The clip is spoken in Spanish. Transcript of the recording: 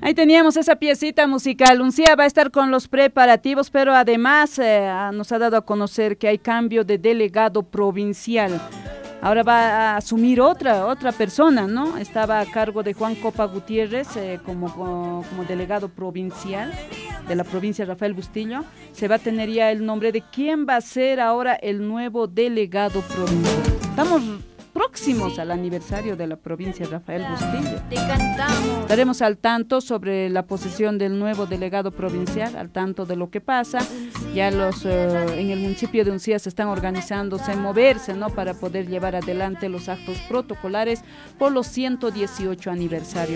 Ahí teníamos esa piecita musical. Uncía va a estar con los preparativos, pero además nos ha dado a conocer que hay cambio de delegado provincial. Ahora va a asumir otra persona, ¿no? Estaba a cargo de Juan Copa Gutiérrez como delegado provincial de la provincia Rafael Bustillo. Se va a tener ya el nombre de quién va a ser ahora el nuevo delegado provincial. Estamos próximos al aniversario de la provincia Rafael Bustillo. Estaremos al tanto sobre la posesión del nuevo delegado provincial, al tanto de lo que pasa. Ya en el municipio de Uncía se están organizándose, moverse, ¿no? Para poder llevar adelante los actos protocolares por los 118 aniversarios.